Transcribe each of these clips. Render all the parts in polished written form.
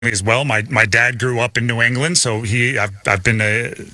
as well. My dad grew up in New England, so I've been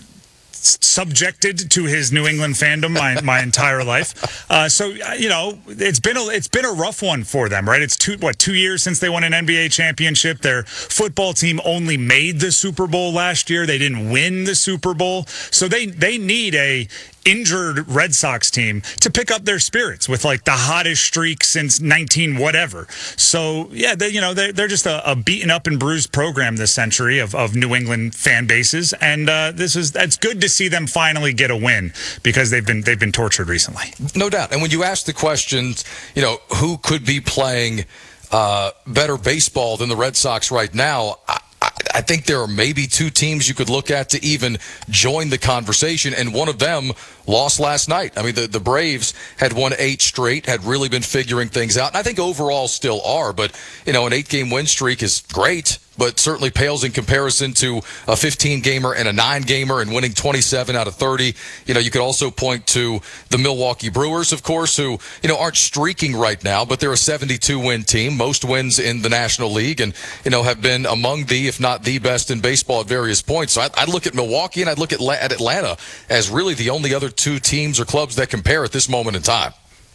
subjected to his New England fandom my entire life. So it's been a rough one for them, right? It's 2 years since they won an NBA championship. Their football team only made the Super Bowl last year. They didn't win the Super Bowl, so they need a injured Red Sox team to pick up their spirits with like the hottest streak since 19 whatever. So yeah, they're just a beaten up and bruised program this century of New England fan bases, and it's good to see them finally get a win because they've been tortured recently. No doubt. And when you ask the questions, who could be playing better baseball than the Red Sox right now, I think there are maybe two teams you could look at to even join the conversation, and one of them lost last night. I mean, the Braves had won 8 straight, had really been figuring things out, and I think overall still are, but, an 8-game win streak is great, but certainly pales in comparison to a 15-gamer and a 9-gamer and winning 27 out of 30. You could also point to the Milwaukee Brewers, of course, who, aren't streaking right now, but they're a 72-win team, most wins in the National League, and, have been among the, if not the best in baseball at various points. So I'd look at Milwaukee and I'd look at Atlanta as really the only other two teams or clubs that compare at this moment in time.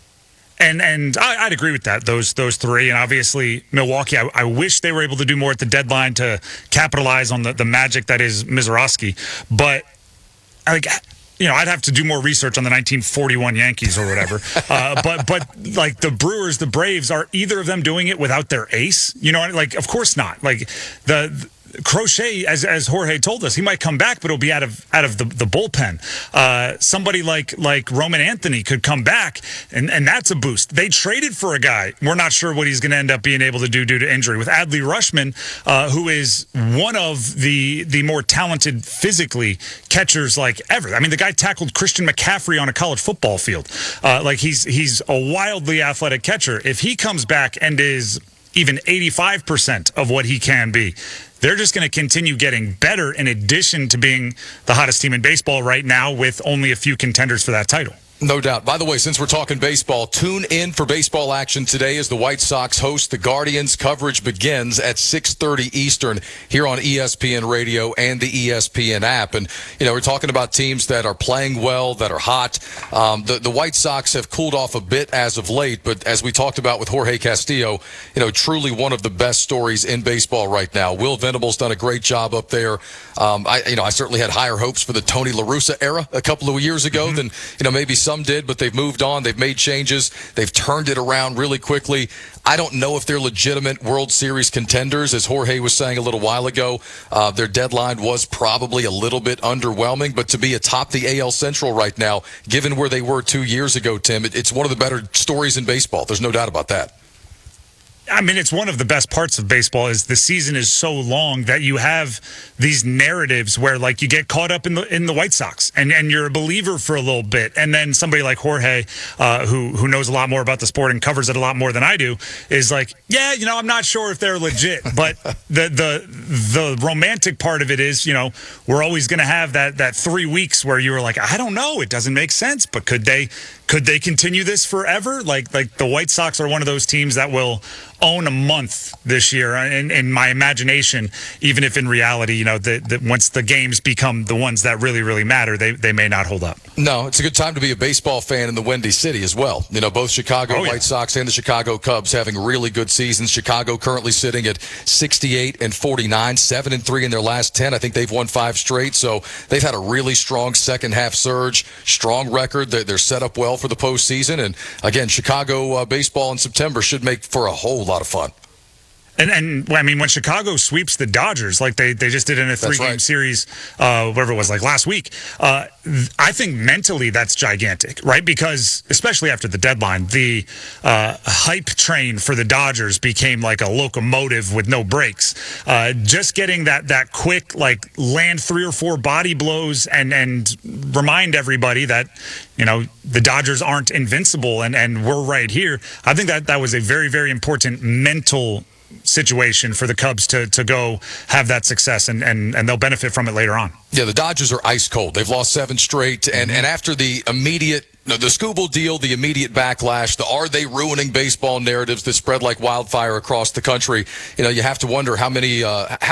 And I'd agree with that, those three. And obviously, Milwaukee, I wish they were able to do more at the deadline to capitalize on the magic that is Mizorowski. But, I'd have to do more research on the 1941 Yankees or whatever. But like the Brewers, the Braves, are either of them doing it without their ace? Of course not. Like the Crochet, as Jorge told us, he might come back, but it'll be out of the bullpen. Somebody like Roman Anthony could come back, and that's a boost. They traded for a guy. We're not sure what he's going to end up being able to do due to injury with Adley Rutschman, who is one of the more talented physically catchers like ever. I mean, the guy tackled Christian McCaffrey on a college football field. He's a wildly athletic catcher. If he comes back and is even 85% of what he can be, they're just going to continue getting better in addition to being the hottest team in baseball right now with only a few contenders for that title. No doubt. By the way, since we're talking baseball, tune in for baseball action today as the White Sox host the Guardians. Coverage begins at 6:30 Eastern here on ESPN Radio and the ESPN app. And, we're talking about teams that are playing well, that are hot. The White Sox have cooled off a bit as of late, but as we talked about with Jorge Castillo, truly one of the best stories in baseball right now. Will Venable's done a great job up there. I certainly had higher hopes for the Tony La Russa era a couple of years ago than, maybe some did, but they've moved on. They've made changes. They've turned it around really quickly. I don't know if they're legitimate World Series contenders. As Jorge was saying a little while ago, their deadline was probably a little bit underwhelming, but to be atop the AL Central right now, given where they were 2 years ago, Tim, it's one of the better stories in baseball. There's no doubt about that. I mean, it's one of the best parts of baseball is the season is so long that you have these narratives where like you get caught up in the White Sox and you're a believer for a little bit. And then somebody like Jorge, who knows a lot more about the sport and covers it a lot more than I do, is like, yeah, I'm not sure if they're legit. But the romantic part of it is, we're always going to have that 3 weeks where you were like, I don't know, it doesn't make sense, but could they continue this forever? Like the White Sox are one of those teams that will own a month this year in my imagination, even if in reality, that once the games become the ones that really, really matter, they may not hold up. No, it's a good time to be a baseball fan in the Windy City as well. Both Chicago White Sox and the Chicago Cubs having really good seasons. Chicago currently sitting at 68-49, 7-3 in their last 10. I think they've won 5 straight, so they've had a really strong second half surge, strong record. They're set up well for the postseason, and again, Chicago baseball in September should make for a whole lot of fun. And I mean, when Chicago sweeps the Dodgers, like they just did in a 3-game series, whatever it was, like last week, I think mentally that's gigantic, right? Because especially after the deadline, the hype train for the Dodgers became like a locomotive with no brakes. Just getting that quick, like land 3 or 4 body blows and remind everybody that, the Dodgers aren't invincible and we're right here. I think that was a very, very important mental situation for the Cubs to go have that success, and they'll benefit from it later on. Yeah, the Dodgers are ice cold. They've lost 7 straight, and after the immediate No, the Skubal deal, the immediate backlash, the are they ruining baseball narratives that spread like wildfire across the country. You have to wonder how many